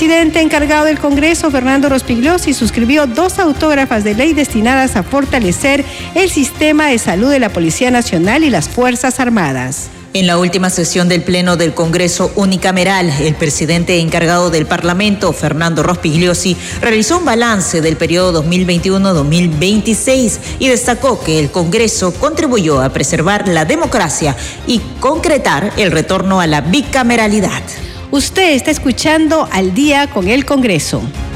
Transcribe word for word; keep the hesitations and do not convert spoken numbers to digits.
presidente encargado del Congreso, Fernando Rospigliosi, suscribió dos autógrafas de ley destinadas a fortalecer el sistema de salud de la Policía Nacional y las Fuerzas Armadas. En la última sesión del Pleno del Congreso Unicameral, el presidente encargado del Parlamento, Fernando Rospigliosi, realizó un balance del periodo dos mil veintiuno a dos mil veintiséis y destacó que el Congreso contribuyó a preservar la democracia y concretar el retorno a la bicameralidad. Usted está escuchando Al Día con el Congreso.